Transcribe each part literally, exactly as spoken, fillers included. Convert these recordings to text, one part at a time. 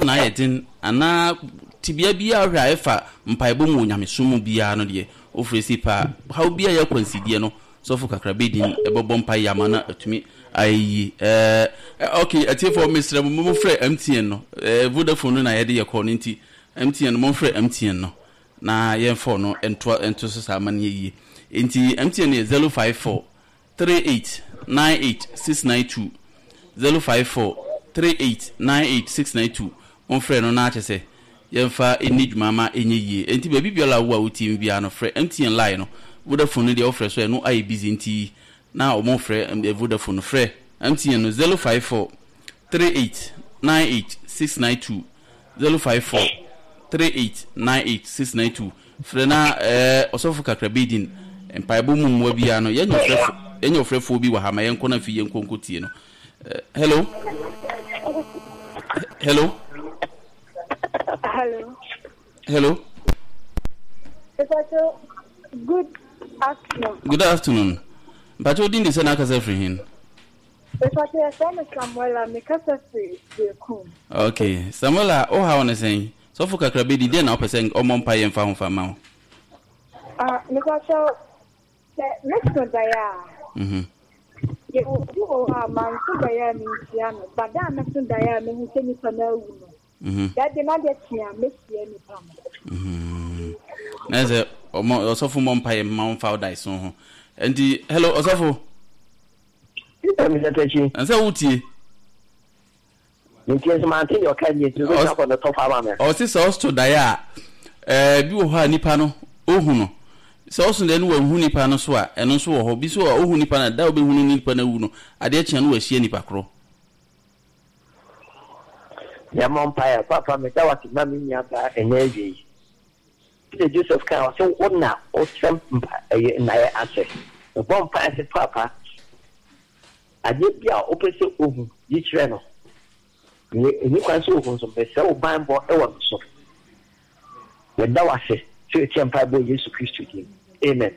na yedin ana tibia bia hwa efa mpaebo mu nyamesumu bia no de ofresi pa how bia ya consider no sofo kakra bedin ebobom mpae amana atumi ayi eh okay atie for Mister mo frɛ M T N no eh Vodafone na yede ye call nti M T N mo frɛ M T N no na yen for no ento ento so sa man yi nti M T N is zero five four three eight nine eight six nine two zero five four three eight nine eight six nine two on frɛ no na achese yen fa enidwuma ma enye yi nti ba bibiola wo a wotim bia no frɛ M T N line no Vodafone de offer so no ai busy nti na o mo frɛ Vodafone frɛ M T N no zero five four three eight nine eight six nine two zero five four three eight nine eight six nine two frɛ na eh osofo kakra bedin empaibo mu mu bia no yenyo frɛ yenyo frɛ fo bi wa ha ma yenko na fi yenko nkotie no hello hello hello hello good afternoon. Good afternoon. But you didn't say Naka Zefrihin. Okay, Samuela, oh, how on a saying? So for Kakrabidi, then I'll saying, oh, Mompay and found for Mount. Ah, Nicola, next one, Daya. Hm. You will have my Diana, but I'm not Diana who sent me for no. Hm. That did not get here, Miss Yenny Palmer. Hm. As a Osofo Mompay and Mount Fowdai so. And the hello, Osofo. And so, Uti. You can't maintain your candy to go up on the top of my. Oh, this also Daya. Eh, you ha nipano, ohuno. So also then when hunipano swa, and also a hobby so ohunipana, that will be hunipana uno. I dare chan was she nipacro. The Mompire, Papa, me that was mammy and energy. The Joseph Cow, so what now, or some in my answer. The bomb passed Papa. I did be our opposite over each rental. You can so from some so band for our so. When that was it, so it's Empire Boy Jesus Christ to him. Amen.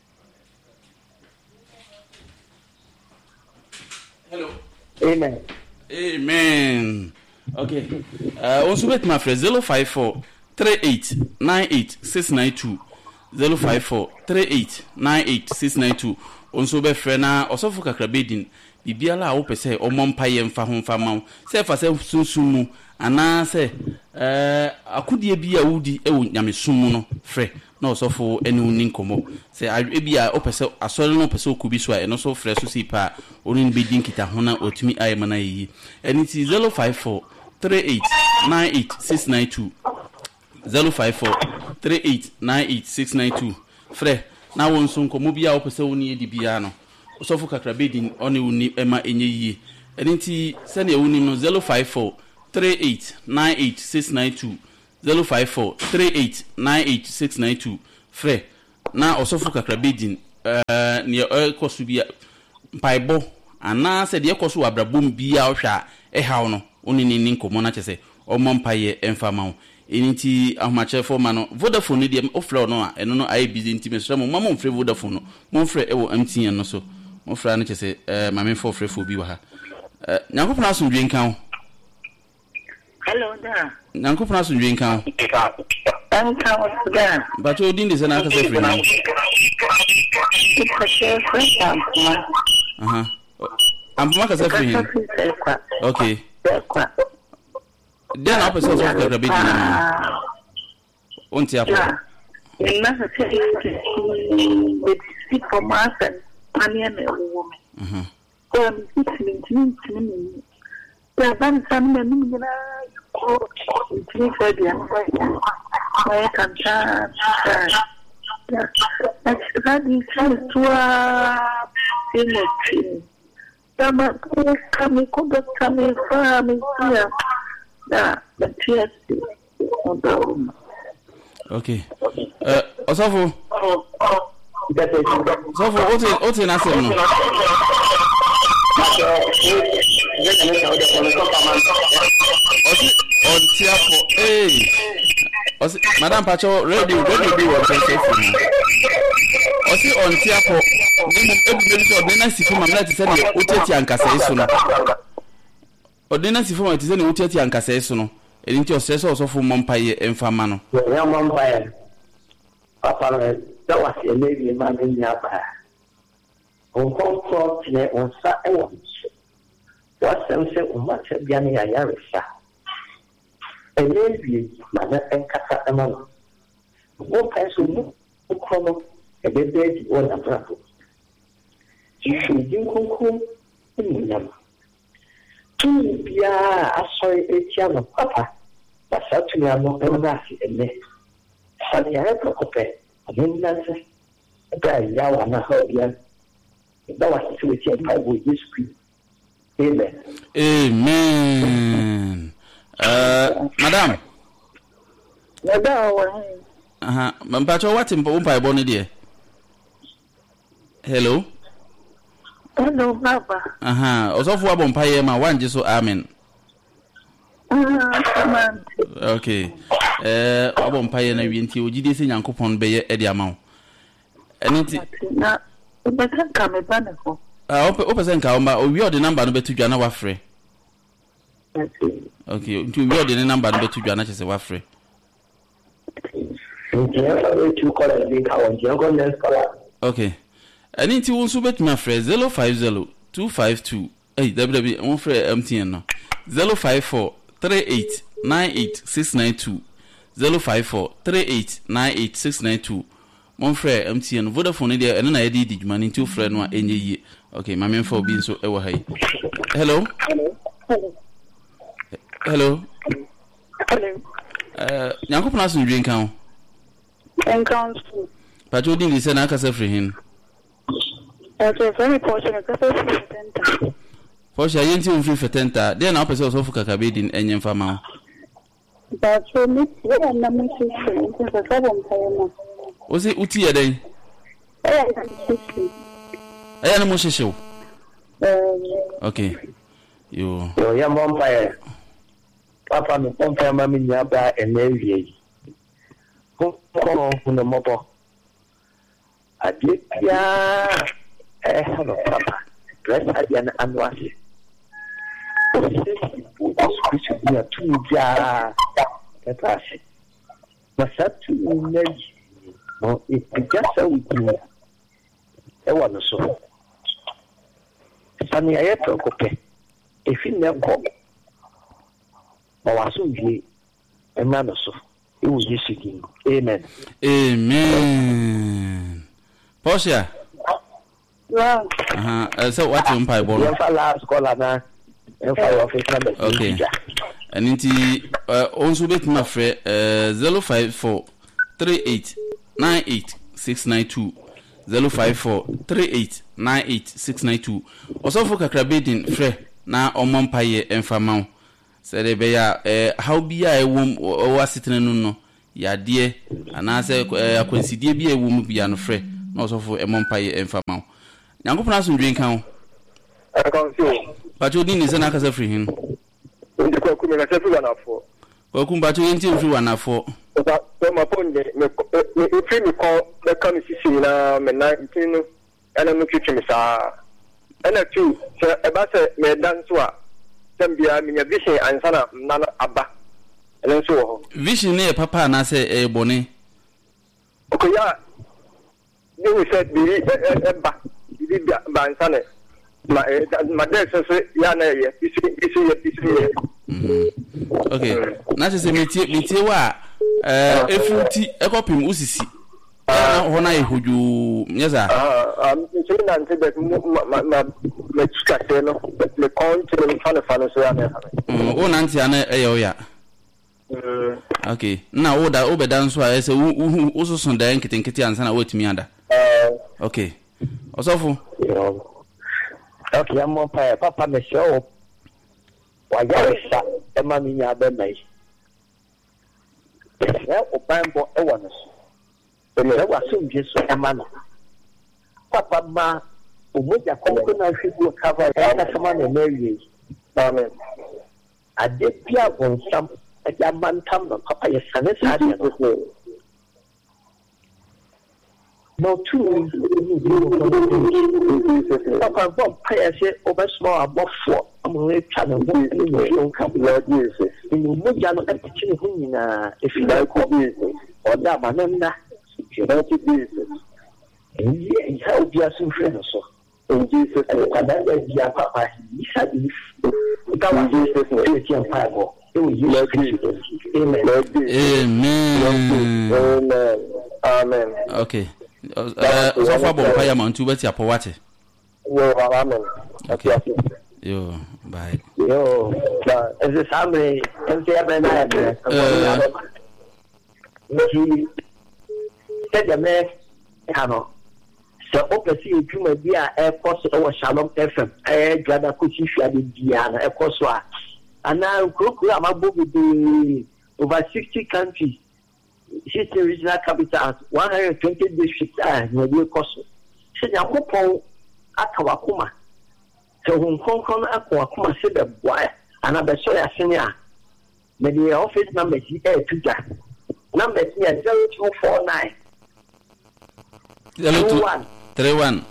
Hello. Amen. Amen. Okay. Uh, also with my friend zero five four three eight nine eight six nine two zero five four three eight nine eight six nine two. Also be friend na Osofo kakra bedin. Bibiala a wo pese omompa ye mfa ho mfa mawo se fa se sunsumu ana se eh akudie bia wudi e wo nyamesumu no frɛ na Osofo ene uni nkomo se awe bia o pese asɔre no pese okubi so a eno so frɛ so si pa oni bedin kita ho na otumi aye mana yi eni ti zero five four three eight nine eight six nine two zero five four three eight nine eight six nine two frɛ na won so nkomo bia o pese oni edi bia no Osofo kakra bedin oni uni ema enye yi enti send e uni no zero five four three eight nine eight six nine two zero five four three eight nine eight six nine two frɛ na Osofo kakra bedin eh ne ekosu bia mpaibo ana se de ekosu abrabom bia ohwa e hawo no oni ni nkomo na chese omo mpaye emfa mawo enti ahmache for ma no Vodafone de ofre no a eno no ai busy enti mesra mo mama mfre Vodafone no mo mfre e wo M T N no so mo fra na chese eh mama for frɛ fo bi wa ha eh nyankopona asundwe nkan hello da nyankopona asundwe nkan anka da ba to din de sana ka se frɛ no ko share friend aha ampuma ka se frɛ okay then I was also a bit on Tiapo. In Massachusetts, with people, Martha, and a woman. Hm. Um, it's mean to me. There are some men who are I can charge. That's that is to a thing. Some coming, coming from here. Da, but yes. Okay. Uh, Osofo. Osofo, what is what is answer no? Osi on Tiapo. Eh. Osi Madam Pacho ready ready do what say for me. Osi on Tiapo. Nimum ebu so de na sifu mamla ti se ne oteti ankasa isu no. Ordinance form ti se ne oteti ankasa isu no. enti osese osofo mompaye emfama no ya mompaye papa me da wase lebi ma me nya ba on kontrol tine on sa e won wasem se umma se bia ne ya ya resa elebi ma na enkasa ema no o pa so mu ko no e be be o na prato ji din kunku ni nyama tu bia asoy etia no papa pasatu ya no enasi ene sani ya ko kope aninanse ba ya wa na ho bia da wa si we tie pa go Yesu. Amen. Amen. Uh, madam. Madam. Aha, mpacho wati mpo umpa ebone die. Hello. Hello, Papa. Aha, osofu wabo mpaye ma wanje so amen. Ah, okay. Eh, wabo mpaye na wienti ojide se Nyankopon beye edi ama. Eniti na ubeka kame bana ko. Ah, ope ope senka omba owi odi number no betu dwa na wafre. Okay, nti owi odi ne number no betu dwa na chese wafre. Okay. Ani nti won so betuma frɛ zero five zero two five two eh w w won frɛ M T N no zero five four three eight nine eight six nine two zero five four three eight nine eight six nine two mon frɛ M T N Vodafone dia eno na yedi di djuma nti o frɛ no a enye yie. Okay, ma menfa obi nso ewo ha yi. Hello. Hello. Hello. Eh, Nyankopon aso ndwen kan. Encounter. Pacho din lise na aka free hin. Okay, very fortunate. That's a Posha yenti un free fetenta. Dey na opese osofu kakabedi enye mfa ma. Pacho mi we na mi shi shi so so bom payema. Osi uti ye den. Eh, shi. Aya na mo sheshe. Eh. Okay. Yo. Yo ya mompaye. Papa mi pompa ma mi nya ba enewie. Ko ko no moto. Adia eh hello papa. Dress adia na anwase. Osu ya tuja. Katasi. Masatu neji. No ipijasa wiki. Ewa no so. Sani ayeto kope. Efi neko. Mawasu vie. Ema no so. Ewu Yesu din. Amen. Amen. Posha. Wow. Aha, uh, so what you mpa ibo? Ya fa last call na. Ya fa office number. Okay. And inti uh, onso betuma frɛ uh, zero five four three eight nine eight six nine two zero five four three eight nine eight six nine two. Osofo kakra bedin frɛ na omompa ye emfama. Sɛ de be ya eh how bia ewom o asetena nu no ya de anase akwansidie bia ewom bia no frɛ na osofo emompa ye emfama. Nyankopon aso ndwen kan. Akanso. Pacho din ni se na kasa free hin. Ndi kwa kumi na sefu wanafo. Kwa kumbacho yenti mfi wanafo. Oba ma ponde me me ifi mi ko me kan sisi na me na ntinu ana mu twitwi mi saa. Ana tu se e ba se me dan so a tambia mi nya vision ansana na aba. Ele nso ho. Vision ne papa na se e bone. Okoya ni we said bi e ba bi ba ansana. Ma ma de so so ya na ye isi isi isi ye. Okay. Na se metie metie wa eh efuti ekopim usisi. Na ho na ehoju nyeza. Ah, am nti na nti be ma ma me tuka te no le konti le fane fane so ya na ha. Mm, o na nti ana eye o ya. Mm. Okay. Na o da o be dan so a ese u ususun da nkitenkete ansa na wetimi ada. Eh. Okay. Osofo. Okay, I'm on fire. Papa me show. Wa ya sa e ma mi nya ba mai. Ya o bambo e wa no so. E le wa so Jesu e ma no. Papa ma o mo ja konko na hwibu cover ya na sama na Mary. Amen. Ade pia gon sam e ja mantam no papa ye sane sa de no. No two. Papa, Bob, pay a shit over small above four. I'm trying to work in the couple of years. In the Mujano, I'm teaching him if you like business or that, my name, you know, business. And he helped you some friends. And Jesus, and that is your papa. He had this. That was Jesus, and Bible. It was you. Amen. Amen. Amen. Okay. Uh, so far, bon, pay amount to bet your poverty. Amen. Okay. Yo, bye. Yo, as a family, and the other night, he said, the man, Hano. So, okay, see, you may be a air course over Shalom F M. I gather cookies in Diana, a course. And now, I'm about to be over sixty countries. Sixty regional capitals, one hundred twenty districts, and the course. Said, I'm hoping Akawakuma. So when Kong Akawakuma said the boy, and I'm a soya senior. Maybe the office number is here to that. Number is here zero two four nine. Zero two three one.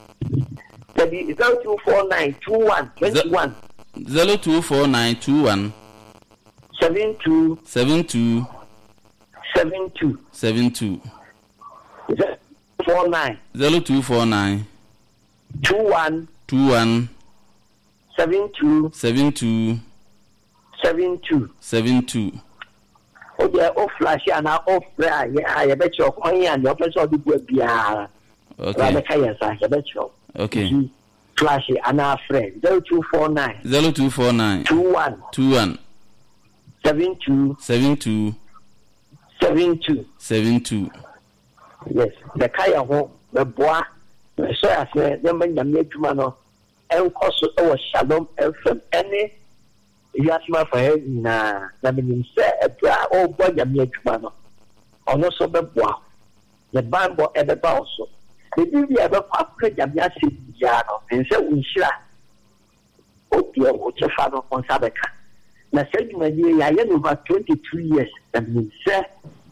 Maybe zero two four nine two one twenty one. Zero two four nine two one. Seven two. Seven two. Seven two. Seven two. Zero four nine. Zero two four nine. Two one. Two one. Seven two. Seven two. Seven two. Seven two. Oh yeah, off flash and off prayer. Yeah, I bet your coin and your person will be behind. Okay. I bet you. Okay. Flash and our friend. Zero two four nine. Zero two four nine. Two one. Two one. Seven two. Seven two. Seven two. Seven two. Yes. The Kaya home, the boy, the soya said, the man, the Majumano, and cost over Shalom, and from any Yasma for him, na, the meaning say, a bra, oh boy, the Majumano, or no so the boy, the Bible, and the Bowso. The baby ever packed the Yassi Yano, and so we shall. Oh, dear, what's your father on Sabeka? Na said, my dear, I am over twenty-two years, and we say,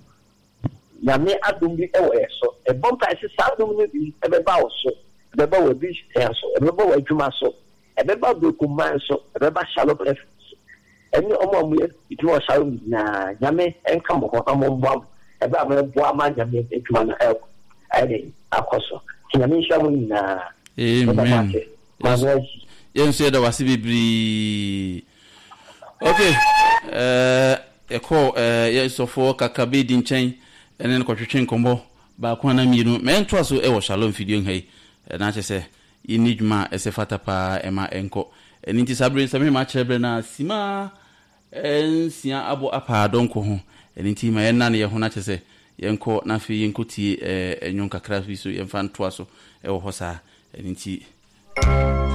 Yame Adumbi so a bump as a Sadum, a beba so, a beba will be so, a beba will do so, a beba will command so, a beba shallow left. And no more, it was Shalom, Yame, and come on, one, a baba, Boama, Yame, a man help. I did, of course. Yame Shalom, amen. Yes, said there was a be okay. Uh, a call, uh, yes, so for Kakabe din chain. And then Cochrain combo, Bakwana Mino, men twas so ever Shalom feeding hay, and I say, you need ma as a fatapa, Emma Enco, and it is a brain some much ebrena, Sima, and Sia Abo Apa Donko, and inti my nanny, Honache say, Yanko, Nafi, Yankuti, and Yonka Crafty, so infant twaso, El Hosa, and inti.